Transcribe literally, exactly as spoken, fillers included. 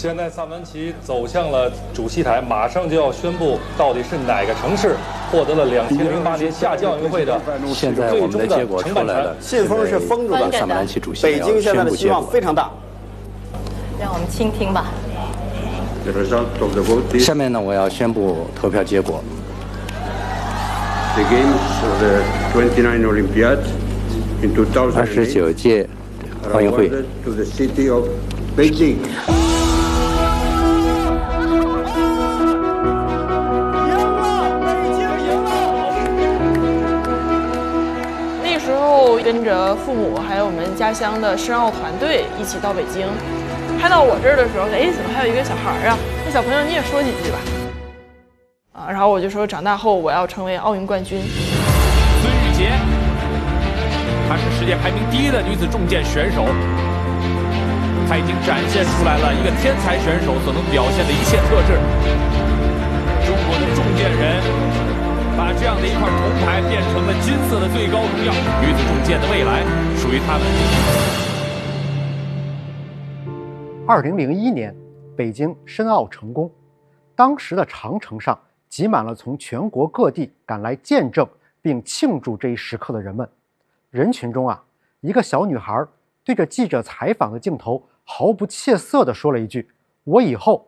现在萨文奇走向了主席台，马上就要宣布到底是哪个城市获得了两千零八年夏季奥运会的现在我们的结果出来了， 信封是封住的。 萨马兰奇主席北京现在的希望非常大。 让我们倾听吧。 下面呢，我要宣布投票结果。二十九届奥运会。 那时候跟着父母还有我们家乡的申奥团队一起到北京，拍到我这儿的时候，哎，怎么还有一个小孩啊？那小朋友你也说几句吧。啊，然后我就说长大后我要成为奥运冠军。 孙玉洁，她是世界排名第一的女子重剑选手，她已经展现出来了一个天才选手所能表现的一切特质。中国的重剑人把这样的一块铜牌变成了金色的最高荣耀，女子重剑的未来属于他们。 二零零一年，北京申奥成功，当时的长城上挤满了从全国各地赶来见证并庆祝这一时刻的人们。人群中啊，一个小女孩对着记者采访的镜头毫不怯色地说了一句：“我以后